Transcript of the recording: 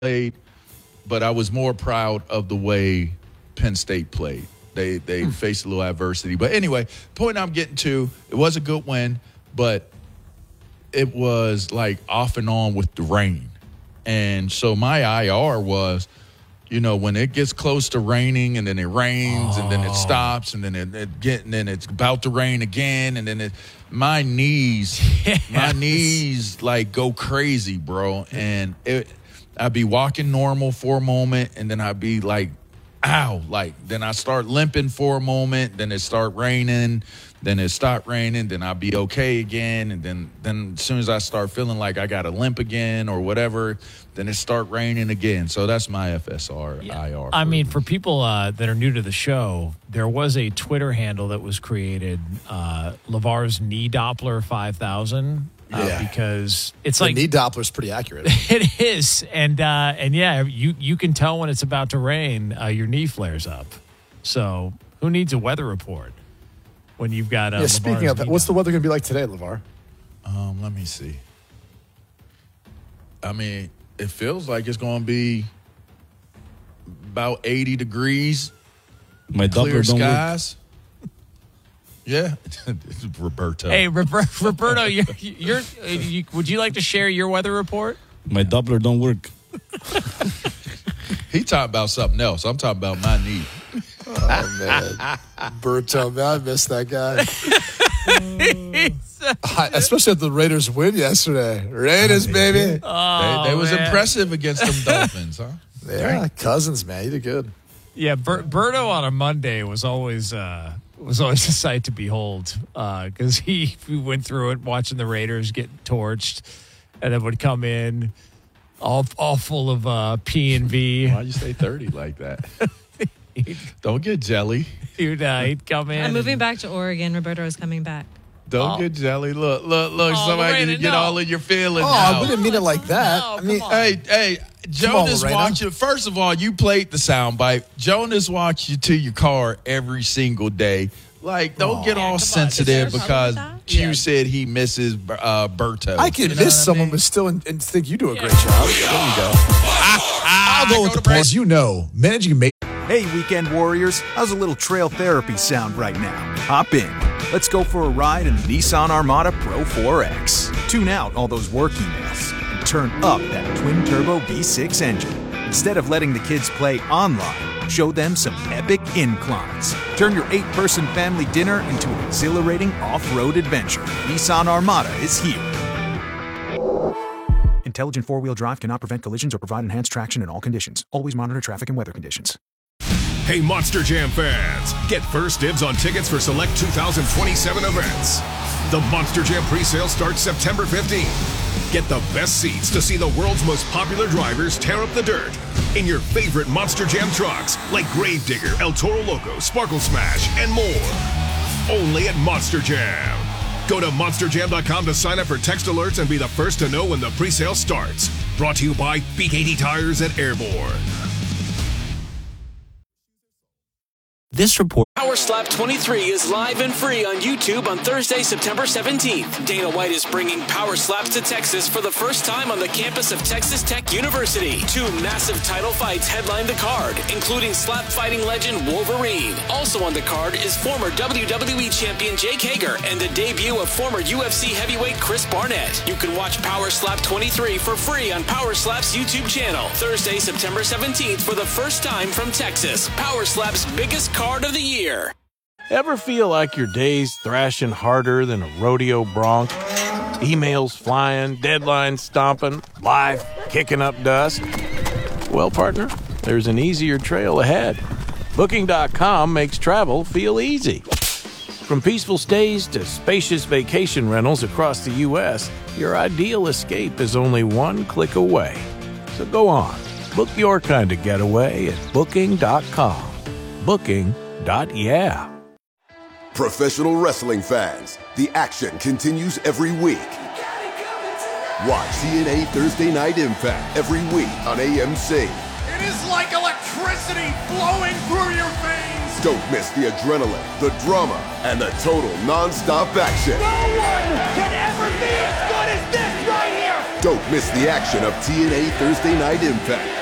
played, but I was more proud of the way Penn State played. They faced a little adversity. But anyway, point I'm getting to, it was a good win, but it was like off and on with the rain. And so my IR was, when it gets close to raining and then it rains and then it stops and then then it's about to rain again and then my knees like go crazy, bro. And I'd be walking normal for a moment and then I'd be like, ow, then I start limping for a moment, then it start raining, then it stopped raining, then I'll be okay again, and then as soon as I start feeling like I got a limp again or whatever, then it start raining again. So that's my FSR IR. I mean, for people that are new to the show, there was a Twitter handle that was created, LeVar's Knee Doppler 5000. Because it's the like knee Doppler is pretty accurate. It is, and yeah, you can tell when it's about to rain. Your knee flares up. So who needs a weather report when you've got? Speaking of that, what's the weather going to be like today, LeVar? Let me see. I mean, it feels like it's going to be about 80 degrees. My clear skies. Yeah, it's Roberto. Hey, Roberto, would you like to share your weather report? My Doppler don't work. He talking about something else. I'm talking about my knee. Oh, man. Roberto, man, I miss that guy. Especially if the Raiders win yesterday. Raiders, baby. They was impressive against them Dolphins, huh? Yeah, Cousins, man. You did good. Yeah, Berto on a Monday was always a sight to behold because he went through it watching the Raiders get torched and then would come in all full of P&V. Why'd you say 30 like that? Don't get jelly. He'd come in. I'm moving back to Oregon. Roberto is coming back. Don't get jelly. Look. Somebody Lorena, get all in your feelings. Oh, we didn't mean it like that. No, I mean, hey, Jonas walks you. First of all, you played the soundbite. Jonas walks you to your car every single day. Like, don't get all sensitive because Q said he misses Berto. I can miss someone but still and think you do a great job. There you go. I'll go with the play. As you know, managing a Hey, weekend warriors, how's a little trail therapy sound right now? Hop in. Let's go for a ride in the Nissan Armada Pro 4X. Tune out all those work emails and turn up that twin-turbo V6 engine. Instead of letting the kids play online, show them some epic inclines. Turn your 8-person family dinner into an exhilarating off-road adventure. Nissan Armada is here. Intelligent four-wheel drive cannot prevent collisions or provide enhanced traction in all conditions. Always monitor traffic and weather conditions. Hey, Monster Jam fans, get first dibs on tickets for select 2027 events. The Monster Jam presale starts September 15th. Get the best seats to see the world's most popular drivers tear up the dirt in your favorite Monster Jam trucks like Gravedigger, El Toro Loco, Sparkle Smash, and more. Only at Monster Jam. Go to monsterjam.com to sign up for text alerts and be the first to know when the presale starts. Brought to you by B80 Tires at Airborne. This report. Power Slap 23 is live and free on YouTube on Thursday, September 17th. Dana White is bringing Power Slaps to Texas for the first time on the campus of Texas Tech University. 2 massive title fights headline the card, including slap fighting legend Wolverine. Also on the card is former WWE champion Jake Hager and the debut of former UFC heavyweight Chris Barnett. You can watch Power Slap 23 for free on Power Slap's YouTube channel. Thursday, September 17th for the first time from Texas. Power Slap's biggest card of the year. Ever feel like your day's thrashing harder than a rodeo bronc? Emails flying, deadlines stomping, life kicking up dust? Well, partner, there's an easier trail ahead. Booking.com makes travel feel easy. From peaceful stays to spacious vacation rentals across the U.S., your ideal escape is only one click away. So go on, book your kind of getaway at Booking.com. Booking.yeah. Professional wrestling fans, the action continues every week. Watch TNA Thursday Night Impact every week on AMC. It is like electricity flowing through your veins. Don't miss the adrenaline, the drama, and the total non-stop action. No one can ever be as good as this right here. Don't miss the action of TNA Thursday Night Impact.